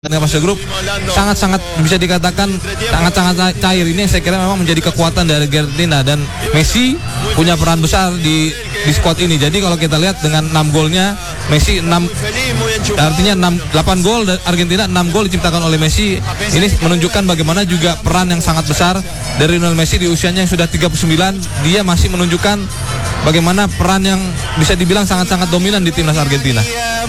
Dengan fase grup sangat-sangat bisa dikatakan sangat-sangat cair. Ini saya kira memang menjadi kekuatan dari Argentina, dan Messi punya peran besar di skuad ini. Jadi kalau kita lihat dengan 6 golnya Messi 6, artinya 8 gol Argentina, 6 gol diciptakan oleh Messi. Ini menunjukkan bagaimana juga peran yang sangat besar dari Lionel Messi di usianya yang sudah 39. Dia masih menunjukkan bagaimana peran yang bisa dibilang sangat-sangat dominan di timnas Argentina.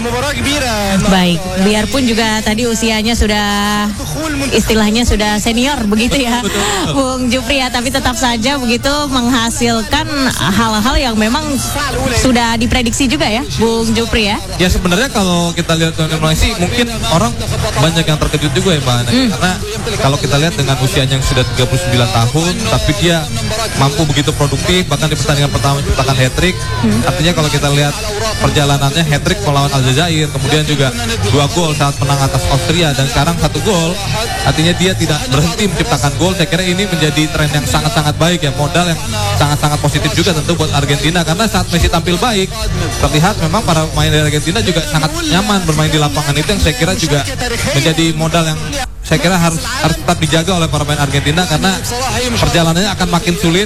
Baik, biarpun juga tadi usianya sudah istilahnya sudah senior begitu ya, Bung Jupri ya, tapi tetap saja begitu menghasilkan hal-hal yang memang sudah diprediksi juga ya, Bung Jupri ya. Ya sebenarnya kalau kita lihat Lionel Messi, mungkin orang banyak yang terkejut juga ya Mbak Ana, karena kalau kita lihat dengan usianya yang sudah 39 tahun, tapi dia mampu begitu produktif, bahkan di pertandingan pertama menciptakan hat-trick. Artinya kalau kita lihat perjalanannya, hat-trick melawan Aljazair, kemudian juga 2 gol saat menang atas Austria, dan sekarang 1 gol. Artinya dia tidak berhenti menciptakan gol. Saya kira ini menjadi tren yang sangat-sangat baik ya, modal yang sangat-sangat positif juga tentu buat Argentina, karena saat Messi tampil baik, terlihat memang para pemain dari Argentina juga sangat nyaman bermain di lapangan. Itu yang saya kira juga menjadi modal yang saya kira harus tetap dijaga oleh para pemain Argentina, karena perjalanannya akan makin sulit.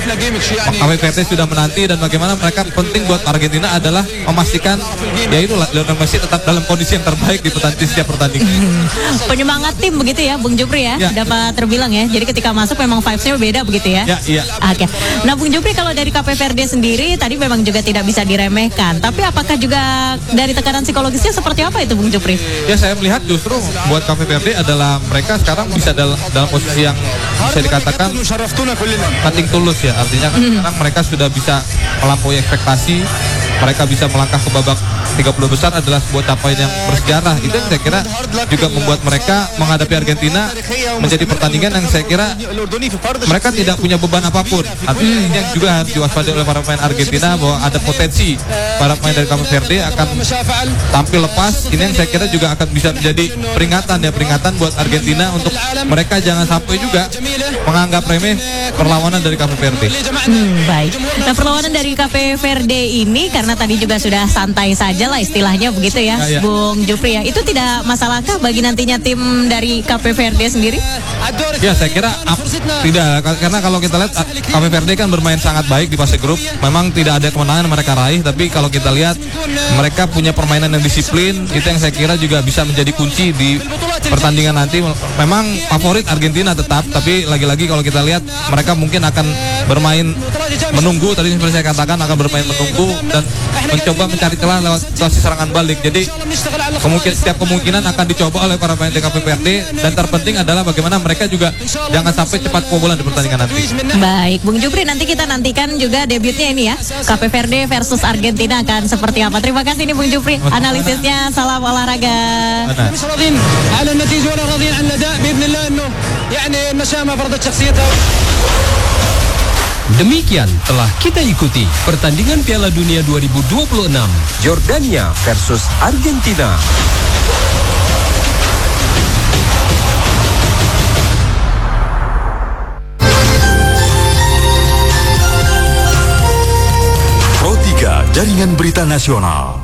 KPVT sudah menanti, dan bagaimana mereka penting buat Argentina adalah memastikan yaitu Lionel Messi tetap dalam kondisi yang terbaik di setiap pertandingan. Penyemangat tim begitu ya, Bung Jupri ya, dapat terbilang ya. Jadi ketika masuk memang vibes-nya beda begitu ya. Iya. Oke. Nah, Bung Jupri, kalau dari KPVRD sendiri tadi memang juga tidak bisa diremehkan. Tapi apakah juga dari tekanan psikologisnya seperti apa itu, Bung Jupri? Ya, saya melihat justru buat KPVRD adalah mereka sekarang bisa dalam posisi yang bisa dikatakan nothing tulus ya. Artinya sekarang mereka sudah bisa melampaui ekspektasi. Mereka bisa melangkah ke babak 30 besar adalah sebuah capaian yang bersejarah. Itu yang saya kira juga membuat mereka menghadapi Argentina menjadi pertandingan yang saya kira mereka tidak punya beban apapun. Artinya ini yang juga harus diwaspadai oleh para pemain Argentina, bahwa ada potensi para pemain dari KPVRD akan tampil lepas. Ini yang saya kira juga akan bisa menjadi peringatan buat Argentina, untuk mereka jangan sampai juga menganggap remeh perlawanan dari KPVRD. Baik. Nah, perlawanan dari KPVRD ini karena tadi juga sudah santai saja lah istilahnya begitu ya, Bung Jupri ya. Itu tidak masalahkah bagi nantinya tim dari KPVRD sendiri? Ya, saya kira tidak, karena kalau kita lihat KPVRD kan bermain sangat baik di fase grup. Memang tidak ada kemenangan mereka raih, tapi kalau kita lihat mereka punya permainan yang disiplin. Itu yang saya kira juga bisa menjadi kunci di pertandingan nanti. Memang favorit Argentina tetap, tapi lagi-lagi kalau kita lihat mereka mungkin akan bermain menunggu. Tadi seperti saya katakan, akan bermain menunggu dan mencoba mencari celah lewat situasi serangan balik. Jadi setiap kemungkinan akan dicoba oleh para pemain KPVRD, dan terpenting adalah bagaimana mereka juga jangan sampai cepat kebobolan di pertandingan nanti. Baik, Bung Jupri, nanti kita nantikan juga debutnya ini ya, KPVRD versus Argentina akan seperti apa. Terima kasih nih Bung Jupri analisisnya. Salam olahraga. Demikian telah kita ikuti pertandingan Piala Dunia 2026 Jordania versus Argentina. Pro 3 Jaringan Berita Nasional.